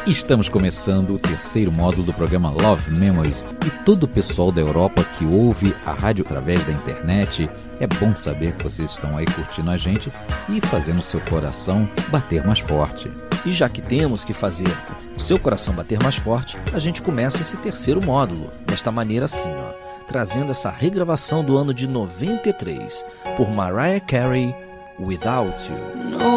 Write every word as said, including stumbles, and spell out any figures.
Estamos começando o terceiro módulo do programa Love Memories e todo o pessoal da Europa que ouve a rádio através da internet, é bom saber que vocês estão aí curtindo a gente e fazendo o seu coração bater mais forte. E já que temos que fazer o seu coração bater mais forte, a gente começa esse terceiro módulo, desta maneira assim, ó, trazendo essa regravação do ano de noventa e três, por Mariah Carey, Without You.